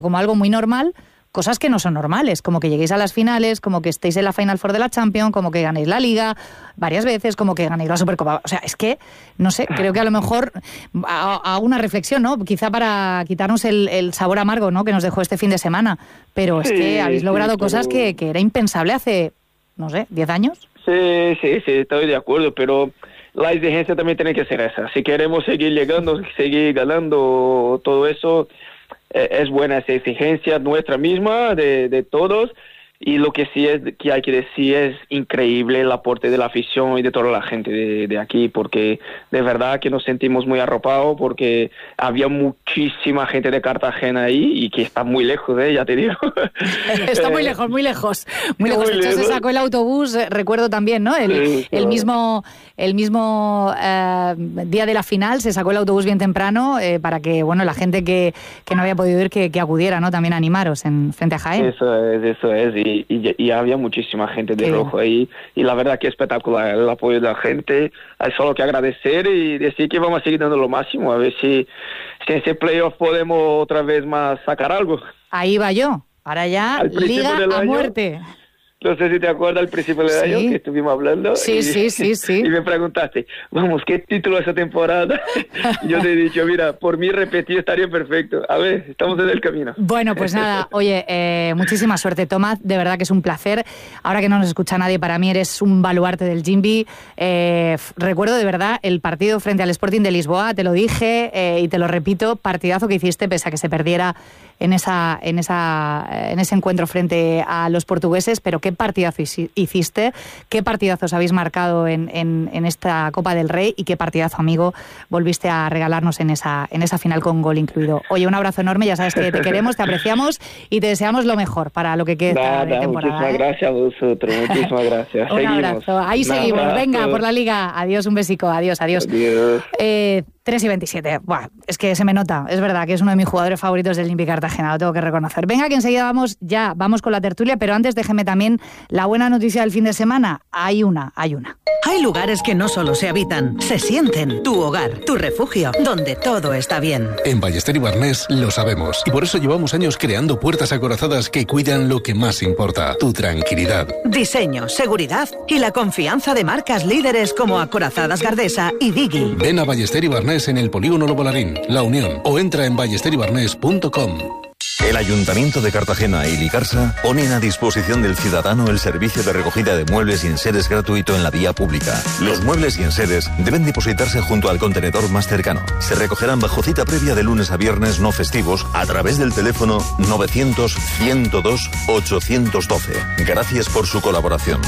como algo muy normal cosas que no son normales, como que lleguéis a las finales, como que estéis en la Final Four de la Champions, como que ganéis la Liga varias veces, como que ganéis la Supercopa. O sea, es que, no sé, creo que a lo mejor hago una reflexión, ¿no? Quizá para quitarnos el sabor amargo, ¿no?, que nos dejó este fin de semana. Pero es que habéis logrado cosas que era impensable hace, no sé, 10 años. Sí, estoy de acuerdo, pero la exigencia también tiene que ser esa. Si queremos seguir llegando, seguir ganando todo eso, es buena esa exigencia nuestra misma, de todos, y lo que sí es que hay que decir es increíble el aporte de la afición y de toda la gente de aquí, porque de verdad que nos sentimos muy arropados, porque había muchísima gente de Cartagena ahí y que está muy lejos, ya te digo. Está muy lejos, muy lejos. De hecho, se sacó el autobús, recuerdo también, ¿no? El mismo día de la final se sacó el autobús bien temprano para que, bueno, la gente que no había podido ir, que acudiera, ¿no?, también a animaros frente a Jaén. Eso es. Y había muchísima gente de rojo ahí, y la verdad que espectacular el apoyo de la gente. Hay solo que agradecer y decir que vamos a seguir dando lo máximo, a ver si en ese playoff podemos otra vez más sacar algo. Ahí va yo, ahora ya Liga a muerte. No sé si te acuerdas al principio del año que estuvimos hablando. Sí. Y me preguntaste, vamos, ¿qué título esa temporada? Y yo te he dicho, mira, por mí repetir estaría perfecto. A ver, estamos en el camino. Bueno, pues nada, oye, muchísima suerte, Tomás. De verdad que es un placer. Ahora que no nos escucha nadie, para mí eres un baluarte del Jimby. Recuerdo de verdad el partido frente al Sporting de Lisboa, te lo dije y te lo repito, partidazo que hiciste, pese a que se perdiera en ese encuentro frente a los portugueses, pero qué partidazo hiciste, qué partidazos habéis marcado en esta Copa del Rey y qué partidazo, amigo, volviste a regalarnos en esa final con gol incluido. Oye, un abrazo enorme, ya sabes que te queremos, te apreciamos y te deseamos lo mejor para lo que queda de temporada. Muchísimas gracias a vosotros, muchísimas gracias. Un abrazo, ahí seguimos, venga, por la Liga, adiós, un besico, adiós. 3:27. Buah, es que se me nota, es verdad que es uno de mis jugadores favoritos del Olympique Cartagena, lo tengo que reconocer. Venga, que enseguida vamos con la tertulia, pero antes déjeme también la buena noticia del fin de semana. Hay una. Hay lugares que no solo se habitan, se sienten. Tu hogar, tu refugio, donde todo está bien. En Ballester y Barnés lo sabemos, y por eso llevamos años creando puertas acorazadas que cuidan lo que más importa, tu tranquilidad. Diseño, seguridad y la confianza de marcas líderes como Acorazadas Gardesa y Digi. Ven a Ballester y Barnés en el Polígono Lobolarín, La Unión, o entra en ballesteribarnés.com. El Ayuntamiento de Cartagena y Ligarsa ponen a disposición del ciudadano el servicio de recogida de muebles y enseres gratuito en la vía pública. Los muebles y enseres deben depositarse junto al contenedor más cercano. Se recogerán bajo cita previa de lunes a viernes no festivos a través del teléfono 900-102-812. Gracias por su colaboración.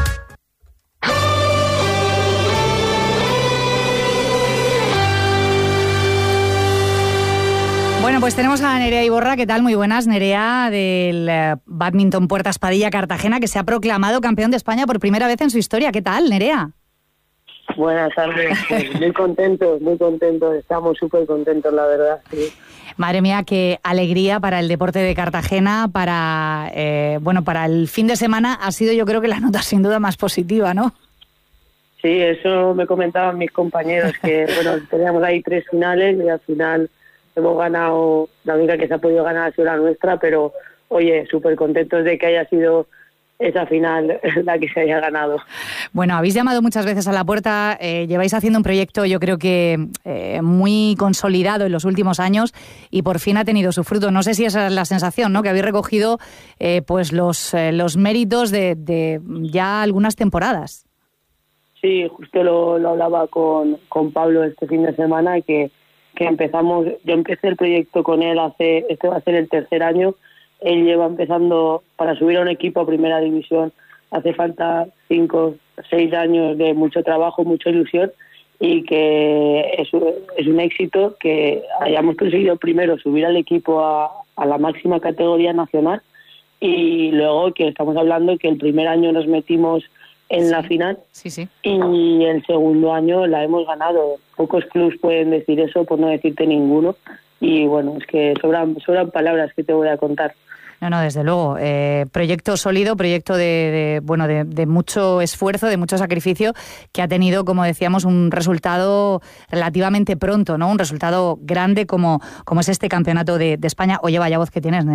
Bueno, pues tenemos a Nerea Iborra. ¿Qué tal? Muy buenas, Nerea, del Badminton Puertas Padilla Cartagena, que se ha proclamado campeón de España por primera vez en su historia. ¿Qué tal, Nerea? Buenas tardes, muy contentos, estamos súper contentos, la verdad. Sí. Madre mía, qué alegría para el deporte de Cartagena, para el fin de semana ha sido, yo creo que la nota sin duda más positiva, ¿no? Sí, eso me comentaban mis compañeros, que teníamos ahí 3 finales y al final hemos ganado, la única que se ha podido ganar ha sido la nuestra, pero oye, súper contentos de que haya sido esa final la que se haya ganado. Bueno, habéis llamado muchas veces a la puerta, lleváis haciendo un proyecto yo creo que muy consolidado en los últimos años y por fin ha tenido su fruto. No sé si esa es la sensación, ¿no?, que habéis recogido pues los méritos de ya algunas temporadas. Sí, justo lo hablaba con Pablo este fin de semana, que empezamos, yo empecé el proyecto con él este va a ser el 3er año. Él lleva empezando, para subir a un equipo a primera división hace falta 5 o 6 años de mucho trabajo, mucha ilusión, y que es un éxito que hayamos conseguido primero subir al equipo a la máxima categoría nacional, y luego que estamos hablando que el primer año nos metimos en la final, sí. Y el segundo año la hemos ganado. Pocos clubs pueden decir eso, por no decirte ninguno, y bueno, es que sobran palabras que te voy a contar. No, desde luego. Proyecto sólido, proyecto de mucho esfuerzo, de mucho sacrificio, que ha tenido, como decíamos, un resultado relativamente pronto, ¿no? Un resultado grande como es este campeonato de España. Oye, vaya voz que tienes,